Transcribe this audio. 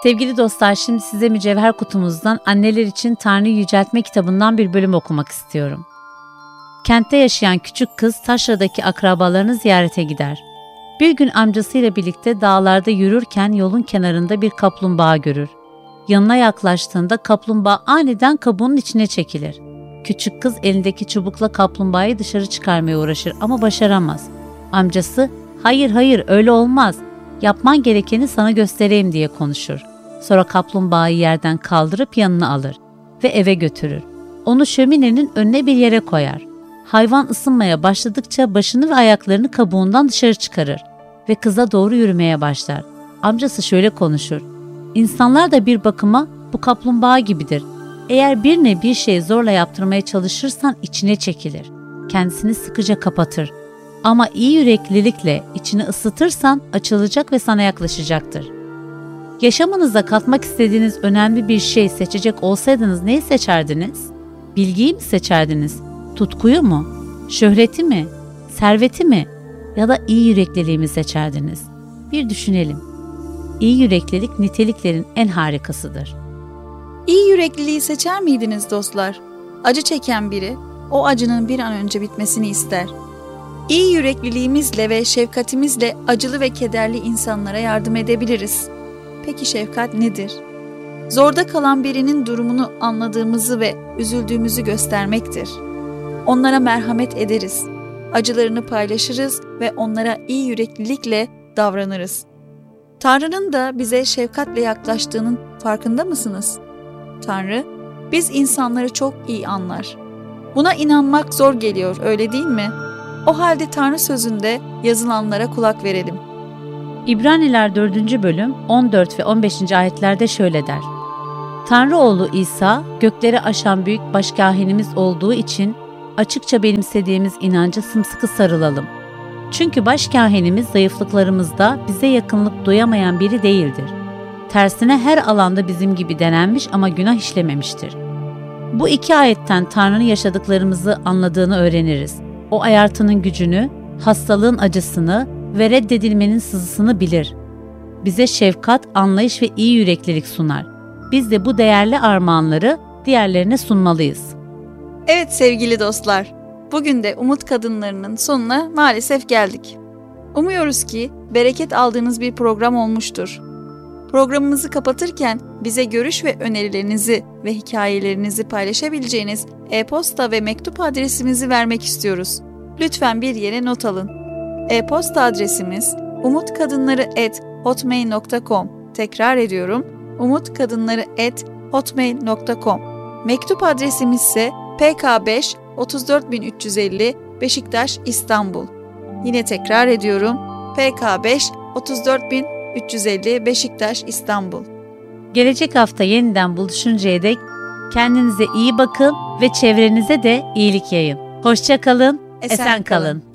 Sevgili dostlar, şimdi size Mücevher Kutumuzdan Anneler için Tanrı'yı Yüceltme kitabından bir bölüm okumak istiyorum. Kentte yaşayan küçük kız taşradaki akrabalarını ziyarete gider. Bir gün amcasıyla birlikte dağlarda yürürken yolun kenarında bir kaplumbağa görür. Yanına yaklaştığında kaplumbağa aniden kabuğunun içine çekilir. Küçük kız elindeki çubukla kaplumbağayı dışarı çıkarmaya uğraşır ama başaramaz. Amcası, hayır öyle olmaz, yapman gerekeni sana göstereyim diye konuşur. Sonra kaplumbağayı yerden kaldırıp yanına alır ve eve götürür. Onu şöminenin önüne bir yere koyar. Hayvan ısınmaya başladıkça başını ve ayaklarını kabuğundan dışarı çıkarır ve kıza doğru yürümeye başlar. Amcası şöyle konuşur: İnsanlar da bir bakıma bu kaplumbağa gibidir. Eğer birine bir şey zorla yaptırmaya çalışırsan içine çekilir. Kendisini sıkıca kapatır. Ama iyi yüreklilikle içini ısıtırsan açılacak ve sana yaklaşacaktır. Yaşamınıza katmak istediğiniz önemli bir şey seçecek olsaydınız neyi seçerdiniz? Bilgiyi mi seçerdiniz? Tutkuyu mu? Şöhreti mi? Serveti mi? Ya da iyi yürekliliği mi seçerdiniz? Bir düşünelim. İyi yüreklilik niteliklerin en harikasıdır. İyi yürekliliği seçer miydiniz dostlar? Acı çeken biri, o acının bir an önce bitmesini ister. İyi yürekliliğimizle ve şefkatimizle acılı ve kederli insanlara yardım edebiliriz. Peki şefkat nedir? Zorda kalan birinin durumunu anladığımızı ve üzüldüğümüzü göstermektir. Onlara merhamet ederiz, acılarını paylaşırız ve onlara iyi yüreklilikle davranırız. Tanrı'nın da bize şefkatle yaklaştığının farkında mısınız? Tanrı, biz insanları çok iyi anlar. Buna inanmak zor geliyor, öyle değil mi? O halde Tanrı sözünde yazılanlara kulak verelim. İbraniler 4. bölüm 14 ve 15. ayetlerde şöyle der: Tanrı oğlu İsa, gökleri aşan büyük başkâhinimiz olduğu için açıkça benimsediğimiz inanca sımsıkı sarılalım. Çünkü başkâhinimiz zayıflıklarımızda bize yakınlık duyamayan biri değildir. Tersine her alanda bizim gibi denenmiş ama günah işlememiştir. Bu iki ayetten Tanrı'nın yaşadıklarımızı anladığını öğreniriz. O ayartının gücünü, hastalığın acısını ve reddedilmenin sızısını bilir. Bize şefkat, anlayış ve iyi yüreklilik sunar. Biz de bu değerli armağanları diğerlerine sunmalıyız. Evet sevgili dostlar, bugün de Umut Kadınları'nın sonuna maalesef geldik. Umuyoruz ki bereket aldığınız bir program olmuştur. Programımızı kapatırken bize görüş ve önerilerinizi ve hikayelerinizi paylaşabileceğiniz e-posta ve mektup adresimizi vermek istiyoruz. Lütfen bir yere not alın. E-posta adresimiz umutkadınları@hotmail.com. Tekrar ediyorum, umutkadınları@hotmail.com. Mektup adresimiz ise PK5 34350 Beşiktaş, İstanbul. Yine tekrar ediyorum, PK5 34350 Beşiktaş, İstanbul. Gelecek hafta yeniden buluşuncaya dek kendinize iyi bakın ve çevrenize de iyilik yayın. Hoşça kalın, esen kalın.